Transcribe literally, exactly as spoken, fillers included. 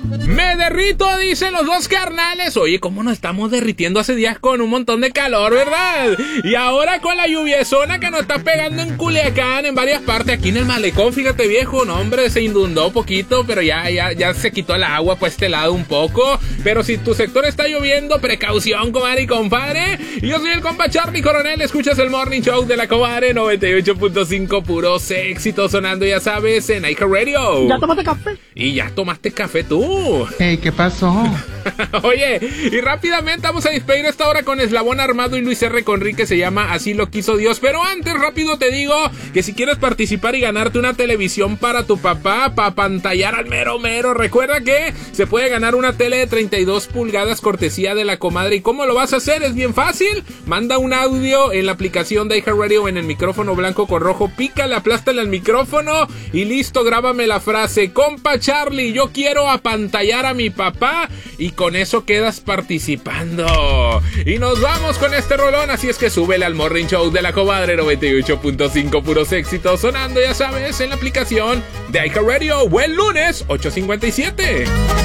Me derrito, dicen los dos carnales. Oye, ¿cómo nos estamos derritiendo hace días con un montón de calor, verdad? Y ahora con la lluviezona que nos está pegando en Culiacán, en varias partes, aquí en el malecón, fíjate viejo, no hombre, se inundó poquito, pero ya, ya, ya se quitó el agua por este lado un poco. Pero si tu sector está lloviendo, precaución, comadre y compadre. Y yo soy el compa Charlie Coronel, escuchas el Morning Show de la comadre noventa y ocho punto cinco, puros éxitos sonando, ya sabes, en iHeartRadio. ¿Ya tomaste café? Y ya tomaste café tú. Hey, ¿qué pasó? Oye, y rápidamente vamos a despedir esta hora con Eslabón Armado y Luis R. Conríquez, se llama Así lo quiso Dios. Pero antes, rápido te digo que si quieres participar y ganarte una televisión para tu papá, para pantallar al mero mero, recuerda que se puede ganar una tele de treinta y dos pulgadas cortesía de la comadre. ¿Y cómo lo vas a hacer? Es bien fácil. Manda un audio en la aplicación de iHeartRadio en el micrófono blanco con rojo, pícale, aplástale al micrófono y listo, grábame la frase: compa Charlie, yo quiero apantallar a mi papá, y con eso quedas participando. Y nos vamos con este rolón, así es que súbele al Morning Show de la comadre noventa y ocho punto cinco, puros éxitos sonando, ya sabes, en la aplicación de iHeartRadio. Buen lunes, ocho cincuenta y siete.